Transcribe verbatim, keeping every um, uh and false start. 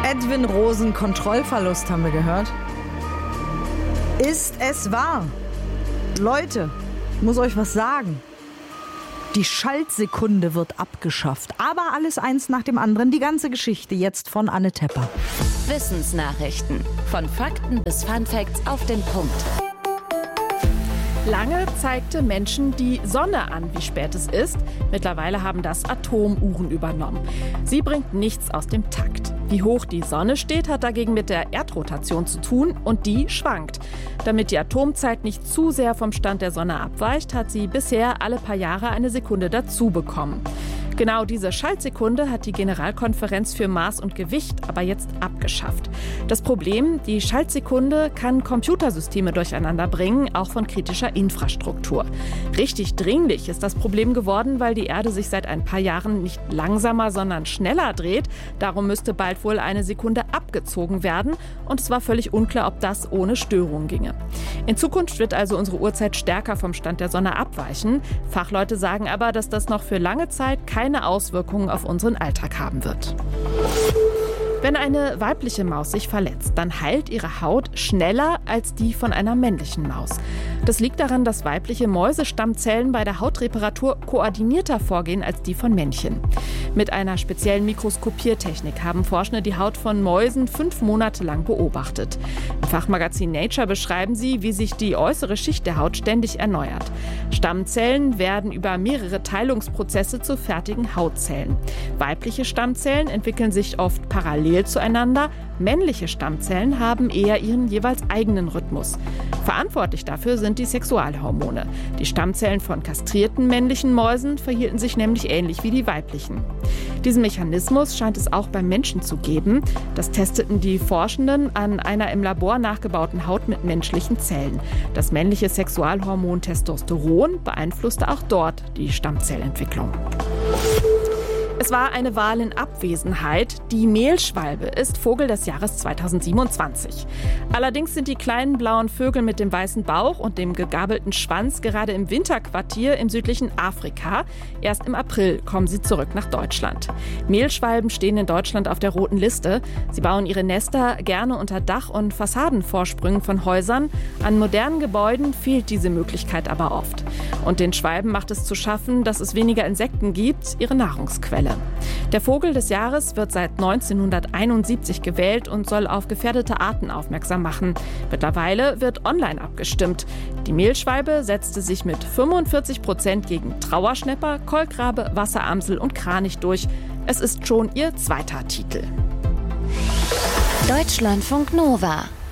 Edwin Rosen, Kontrollverlust haben wir gehört. Ist es wahr? Leute, ich muss euch was sagen. Die Schaltsekunde wird abgeschafft. Aber alles eins nach dem anderen. Die ganze Geschichte jetzt von Anne Tepper. Wissensnachrichten. Von Fakten bis Funfacts auf den Punkt. Lange zeigte Menschen die Sonne an, wie spät es ist. Mittlerweile haben das Atomuhren übernommen. Sie bringt nichts aus dem Takt. Wie hoch die Sonne steht, hat dagegen mit der Erdrotation zu tun und die schwankt. Damit die Atomzeit nicht zu sehr vom Stand der Sonne abweicht, hat sie bisher alle paar Jahre eine Sekunde dazu bekommen. Genau diese Schaltsekunde hat die Generalkonferenz für Maß und Gewicht aber jetzt abgeschafft. Das Problem, die Schaltsekunde kann Computersysteme durcheinander bringen, auch von kritischer Infrastruktur. Richtig dringlich ist das Problem geworden, weil die Erde sich seit ein paar Jahren nicht langsamer, sondern schneller dreht. Darum müsste bald wohl eine Sekunde abgezogen werden und es war völlig unklar, ob das ohne Störung ginge. In Zukunft wird also unsere Uhrzeit stärker vom Stand der Sonne abweichen. Fachleute sagen aber, dass das noch für lange Zeit keine keine Auswirkungen auf unseren Alltag haben wird. Wenn eine weibliche Maus sich verletzt, dann heilt ihre Haut schneller als die von einer männlichen Maus. Das liegt daran, dass weibliche Mäusestammzellen bei der Hautreparatur koordinierter vorgehen als die von Männchen. Mit einer speziellen Mikroskopiertechnik haben Forschende die Haut von Mäusen fünf Monate lang beobachtet. Im Fachmagazin Nature beschreiben sie, wie sich die äußere Schicht der Haut ständig erneuert. Stammzellen werden über mehrere Teilungsprozesse zu fertigen Hautzellen. Weibliche Stammzellen entwickeln sich oft parallel zueinander. Männliche Stammzellen haben eher ihren jeweils eigenen Rhythmus. Verantwortlich dafür sind die Sexualhormone. Die Stammzellen von kastrierten männlichen Mäusen verhielten sich nämlich ähnlich wie die weiblichen. Diesen Mechanismus scheint es auch beim Menschen zu geben. Das testeten die Forschenden an einer im Labor nachgebauten Haut mit menschlichen Zellen. Das männliche Sexualhormon Testosteron beeinflusste auch dort die Stammzellentwicklung. Es war eine Wahl in Abwesenheit. Die Mehlschwalbe ist Vogel des Jahres zweitausendsiebenundzwanzig. Allerdings sind die kleinen blauen Vögel mit dem weißen Bauch und dem gegabelten Schwanz gerade im Winterquartier im südlichen Afrika. Erst im April kommen sie zurück nach Deutschland. Mehlschwalben stehen in Deutschland auf der roten Liste. Sie bauen ihre Nester gerne unter Dach- und Fassadenvorsprüngen von Häusern. An modernen Gebäuden fehlt diese Möglichkeit aber oft. Und den Schwalben macht es zu schaffen, dass es weniger Insekten gibt, ihre Nahrungsquelle. Der Vogel des Jahres wird seit neunzehnhunderteinundsiebzig gewählt und soll auf gefährdete Arten aufmerksam machen. Mittlerweile wird online abgestimmt. Die Mehlschwalbe setzte sich mit fünfundvierzig Prozent gegen Trauerschnäpper, Kolkrabe, Wasseramsel und Kranich durch. Es ist schon ihr zweiter Titel. Deutschlandfunk Nova